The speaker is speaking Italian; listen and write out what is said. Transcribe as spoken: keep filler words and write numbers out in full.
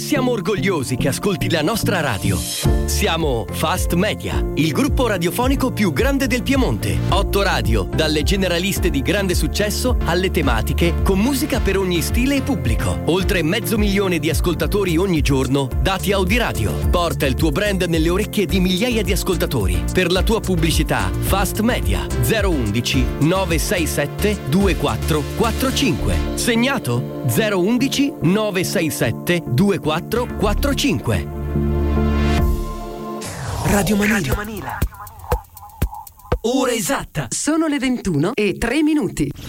Siamo orgogliosi che ascolti la nostra radio. Siamo Fast Media, il gruppo radiofonico più grande del Piemonte. Otto radio, dalle generaliste di grande successo alle tematiche, con musica per ogni stile e pubblico. Oltre mezzo milione di ascoltatori ogni giorno, dati Audiradio. Porta il tuo brand nelle orecchie di migliaia di ascoltatori. Per la tua pubblicità, Fast Media zero undici nove sei sette due quattro quattro cinque. Segnato? zero undici nove sei sette due quattro quattro cinque. Radio Manila. Radio Manila. Ora esatta. Sono le ventuno e tre minuti.